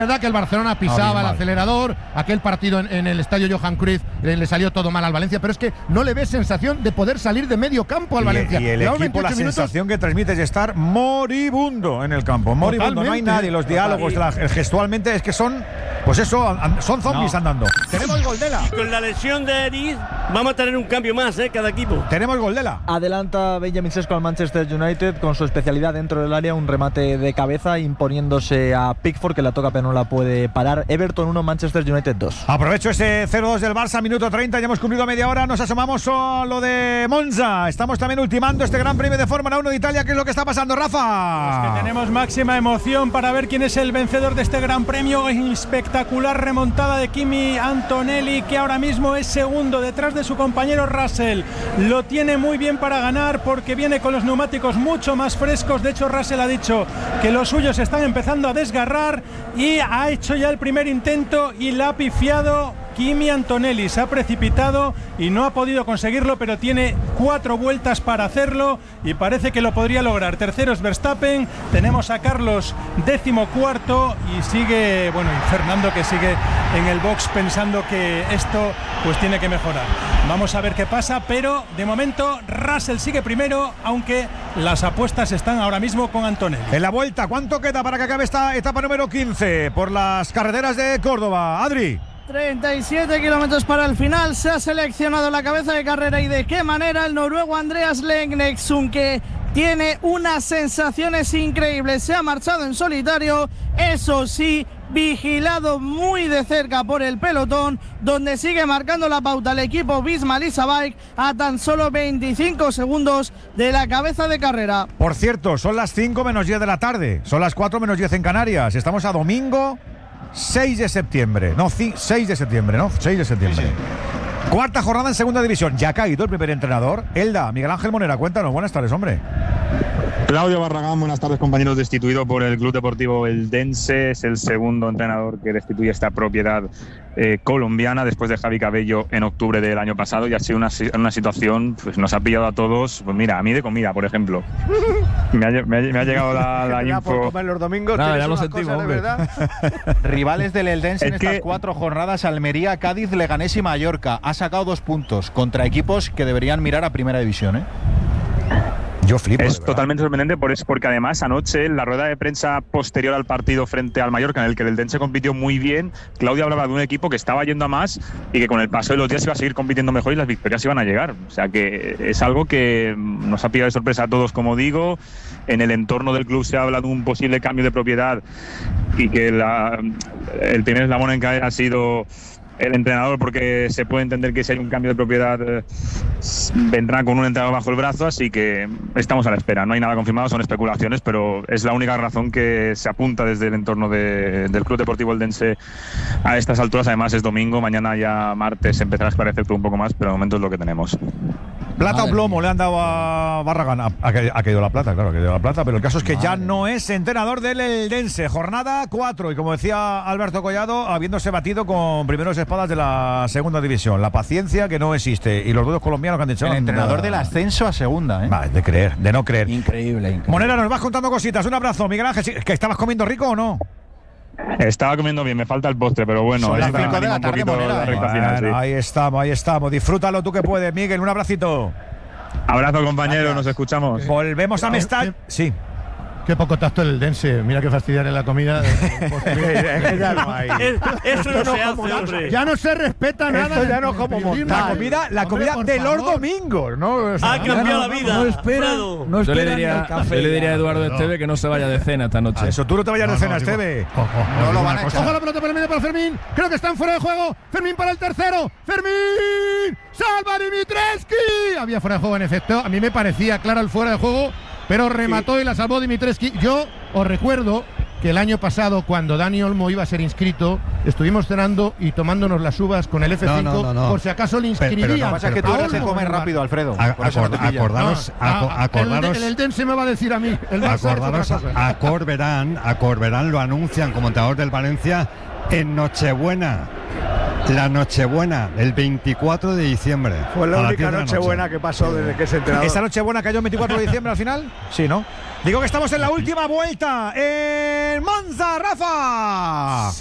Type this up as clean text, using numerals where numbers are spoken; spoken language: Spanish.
verdad que el Barcelona pisaba el acelerador, aquel partido en el estadio Johan Cruyff le salió todo mal al Valencia, pero es que no le ves sensación de poder salir de medio campo al Valencia. Y el equipo, la sensación que transmite es estar moribundo en el campo, moribundo. Totalmente. No hay nadie, los diálogos, gestualmente es que son, pues eso, son zombies andando. Tenemos Goldela. Y con la lesión de Eriz vamos a tener un cambio más, cada equipo. Tenemos Goldela. Adelanta Benjamin Sesko al Manchester United con su especialidad dentro del área, un remate de cabeza imponiéndose a Pickford, que la toca pero no la puede parar. Everton 1, Manchester United 2. Aprovecho ese 0-2 del Barça, minuto 30, ya hemos cumplido media hora, nos asomamos a lo de Monza. Estamos también ultimando este Gran Premio de Fórmula 1 de Italia. ¿Qué es lo que está pasando, Rafa? Pues que tenemos máxima emoción para ver quién es el vencedor de este Gran Premio. Espectacular remontada de Kimi Antonelli, que ahora mismo es segundo detrás de su compañero Russell. Lo tiene muy bien para ganar porque viene con los neumáticos mucho más frescos. De hecho, Russell ha dicho que los suyos están empezando a desgarrar y ha hecho ya el primer intento y la ha pifiado. Kimi Antonelli se ha precipitado y no ha podido conseguirlo, pero tiene 4 vueltas para hacerlo y parece que lo podría lograr. Tercero es Verstappen, tenemos a Carlos 14º y sigue, y Fernando, que sigue en el box pensando que esto pues tiene que mejorar. Vamos a ver qué pasa, pero de momento Russell sigue primero, aunque las apuestas están ahora mismo con Antonelli. En la vuelta, ¿cuánto queda para que acabe esta etapa número 15 por las carreteras de Córdoba? Adri. 37 kilómetros para el final. Se ha seleccionado la cabeza de carrera y de qué manera el noruego Andreas Lengnexum, que tiene unas sensaciones increíbles. Se ha marchado en solitario, eso sí, vigilado muy de cerca por el pelotón, donde sigue marcando la pauta el equipo Visma Lease Bike a tan solo 25 segundos de la cabeza de carrera. Por cierto, son las 5 menos 10 de la tarde, son las 4 menos 10 en Canarias. Estamos a domingo 6 de septiembre, no, 6 de septiembre, ¿no? 6 de septiembre. Sí. Cuarta jornada en segunda división. Ya ha caído el primer entrenador. Elda, Miguel Ángel Monera, cuéntanos. Buenas tardes, hombre. Claudio Barragán, buenas tardes, compañeros. Destituido por el Club Deportivo Eldense. Es el segundo entrenador que destituye esta propiedad colombiana después de Javi Cabello en octubre del año pasado, y ha sido una situación, pues nos ha pillado a todos. Pues mira, a mí de comida, por ejemplo. Me ha llegado la info. Por comer los domingos. Nada, ya lo sentimos, hombre. Rivales del Eldense en estas 4 jornadas: Almería, Cádiz, Leganés y Mallorca. Ha sacado 2 puntos contra equipos que deberían mirar a primera división, ¿eh? Yo flipo. Es totalmente sorprendente porque además anoche, en la rueda de prensa posterior al partido frente al Mallorca, en el que el Eldense compitió muy bien, Claudio hablaba de un equipo que estaba yendo a más y que con el paso de los días iba a seguir compitiendo mejor y las victorias iban a llegar. O sea que es algo que nos ha pillado de sorpresa a todos, como digo. En el entorno del club se habla de un posible cambio de propiedad y que el primer eslabón en caer ha sido el entrenador, porque se puede entender que si hay un cambio de propiedad vendrá con un entrenador bajo el brazo, así que estamos a la espera. No hay nada confirmado, son especulaciones, pero es la única razón que se apunta desde el entorno del Club Deportivo Eldense a estas alturas. Además es domingo, mañana ya martes empezará a esclarecer todo un poco más, pero de momento es lo que tenemos. Plata o plomo le han dado a Barragán. Ha caído la plata, claro, ha caído la plata, pero el caso es que ya no es entrenador del Eldense. Jornada 4, y como decía Alberto Collado, habiéndose batido con primeros espadas de la segunda división. La paciencia que no existe, y los dos colombianos que han dicho. El entrenador del ascenso a segunda, ¿eh? De no creer. Increíble. Monera, nos vas contando cositas. Un abrazo, Miguel Ángel. ¿Que estabas comiendo rico o no? Estaba comiendo bien, me falta el postre, pero bueno. Son las 5 de la tarde, Monera. Sí. Ahí estamos. Disfrútalo tú que puedes, Miguel. Un abracito. Abrazo, compañero. Nos escuchamos. Volvemos a Mestalla. Sí. Qué poco tacto el Eldense. Mira que fastidiar en la comida. Ya no hay. Eso no se hace, hombre. Ya no se respeta nada. Esto ya no como montar. La comida de los domingos, ¿no? Ha cambiado la vida. No espera. Yo le diría a Eduardo Esteve que no se vaya de cena esta noche. Eso, tú no te vayas de cena, Esteve. No lo van a echar. Ojo la pelota por el medio para Fermín. Creo que están fuera de juego. Fermín para el tercero. Fermín. Salva Dimitrescu. Había fuera de juego, en efecto. A mí me parecía claro el fuera de juego, pero remató y la salvó Dimitrescu. Yo os recuerdo que el año pasado, cuando Dani Olmo iba a ser inscrito, estuvimos cenando y tomándonos las uvas con el F5 por si acaso le inscribían. Pero lo que pasa es que tú eres de comer rápido, Alfredo. Acordaros. El Eldense me va a decir a mí. Acordaros a Corberán lo anuncian como entrenador del Valencia en Nochebuena. La Nochebuena, el 24 de diciembre. Fue la única Nochebuena que pasó desde que se entrenador. ¿Esa Nochebuena cayó el 24 de diciembre al final? Sí, ¿no? Digo que estamos en la última vuelta en Monza, Rafa.